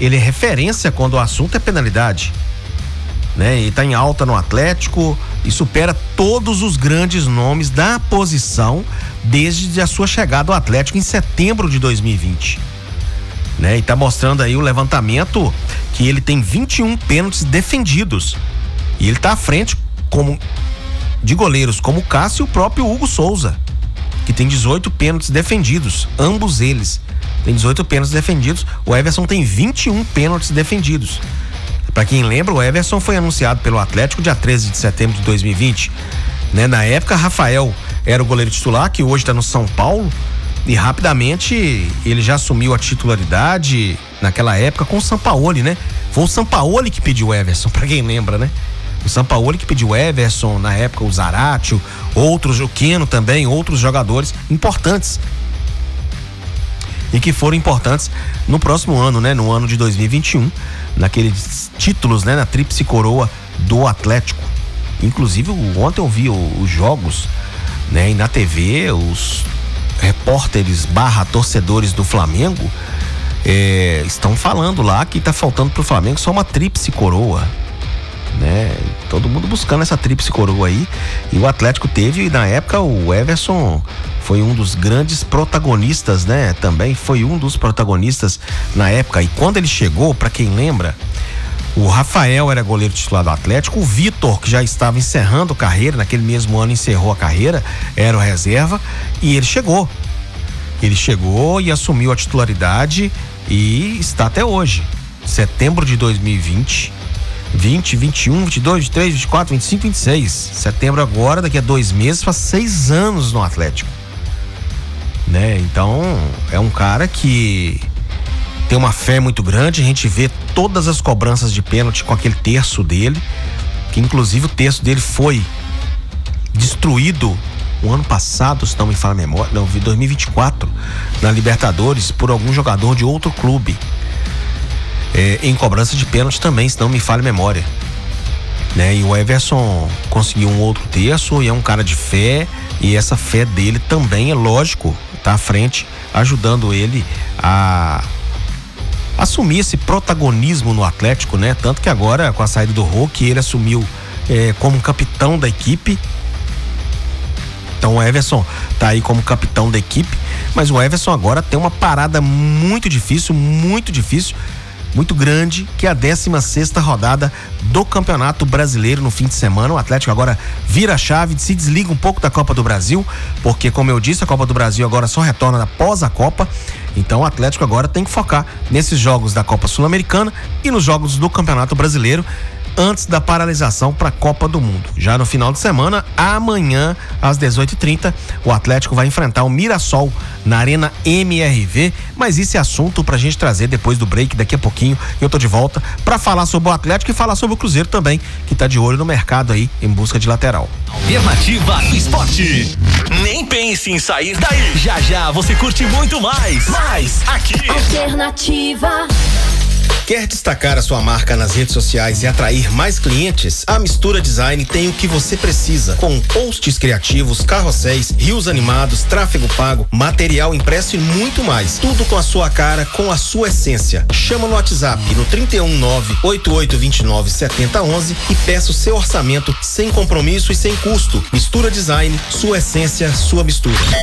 ele é referência quando o assunto é penalidade, né? E tá em alta no Atlético e supera todos os grandes nomes da posição desde a sua chegada ao Atlético em setembro de 2020, né? E tá mostrando aí o levantamento que ele tem 21 pênaltis defendidos e ele tá à frente de goleiros como o Cássio e o próprio Hugo Souza, que tem 18 pênaltis defendidos, ambos eles tem 18 pênaltis defendidos. O Everson tem 21 pênaltis defendidos. Para quem lembra, o Everson foi anunciado pelo Atlético dia 13 de setembro de 2020, né? Na época, Rafael era o goleiro titular, que hoje está no São Paulo, e rapidamente ele já assumiu a titularidade naquela época com o Sampaoli, né? Foi o Sampaoli que pediu o Everson, para quem lembra, né? O Sampaoli que pediu o Everson, na época o Zaratio, outros, o Keno também, outros jogadores importantes. E que foram importantes no próximo ano, né? No ano de 2021, naqueles títulos, né? Na tríplice coroa do Atlético. Inclusive, ontem eu vi os jogos, né? E na TV, os repórteres / torcedores do Flamengo estão falando lá que tá faltando pro Flamengo só uma tríplice coroa, né? Todo mundo buscando essa tríplice coroa aí. E o Atlético teve, e na época o Everson foi um dos grandes protagonistas, né? Também foi um dos protagonistas na época. E quando ele chegou, para quem lembra, o Rafael era goleiro titular do Atlético, o Vitor, que já estava encerrando a carreira, naquele mesmo ano encerrou a carreira, era o reserva, e ele chegou. Ele chegou e assumiu a titularidade e está até hoje. Setembro de 2020, 20, 21, 22, 23, 24, 25, 26. Setembro agora, daqui a 2 meses, faz 6 anos no Atlético, né? Então, é um cara que tem uma fé muito grande. A gente vê todas as cobranças de pênalti com aquele terço dele, que inclusive o terço dele foi destruído o ano passado, se não me falha a memória, não, 2024, na Libertadores, por algum jogador de outro clube. Em cobrança de pênalti também, se não me falha a memória, né? E o Everson conseguiu um outro terço e é um cara de fé, e essa fé dele também, é lógico, tá à frente, ajudando ele a assumir esse protagonismo no Atlético, né? Tanto que agora, com a saída do Roque, ele assumiu como capitão da equipe. Então o Everson tá aí como capitão da equipe, mas o Everson agora tem uma parada muito difícil, muito grande, que é a 16ª rodada do Campeonato Brasileiro no fim de semana. O Atlético agora vira a chave, se desliga um pouco da Copa do Brasil, porque, como eu disse, a Copa do Brasil agora só retorna após a Copa. Então o Atlético agora tem que focar nesses jogos da Copa Sul-Americana e nos jogos do Campeonato Brasileiro, antes da paralisação para a Copa do Mundo. Já no final de semana, amanhã, às 18h30, o Atlético vai enfrentar o Mirassol na Arena MRV, mas isso é assunto pra gente trazer depois do break. Daqui a pouquinho eu tô de volta para falar sobre o Atlético e falar sobre o Cruzeiro também, que tá de olho no mercado aí, em busca de lateral. Alternativa Esporte. Nem pense em sair daí. Já já você curte muito mais. Aqui. Alternativa. Quer destacar a sua marca nas redes sociais e atrair mais clientes? A Mistura Design tem o que você precisa, com posts criativos, carrosséis, rios animados, tráfego pago, material impresso e muito mais. Tudo com a sua cara, com a sua essência. Chama no WhatsApp no 319-8829-7011 e peça o seu orçamento sem compromisso e sem custo. Mistura Design, sua essência, sua mistura.